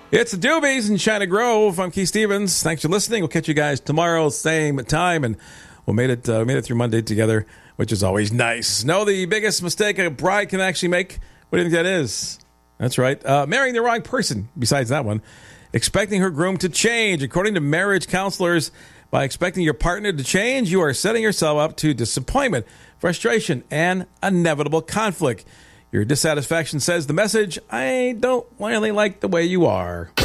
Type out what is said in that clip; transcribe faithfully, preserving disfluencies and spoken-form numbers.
It's the Doobies in China Grove. I'm Keith Stevens. Thanks for listening. We'll catch you guys tomorrow, same time, and we made it uh, made it through Monday together, which is always nice. Know the biggest mistake a bride can actually make? What do you think that is? That's right. Uh, marrying the wrong person, besides that one. Expecting her groom to change. According to marriage counselors, by expecting your partner to change, you are setting yourself up to disappointment, frustration, and inevitable conflict. Your dissatisfaction says the message, I don't really like the way you are.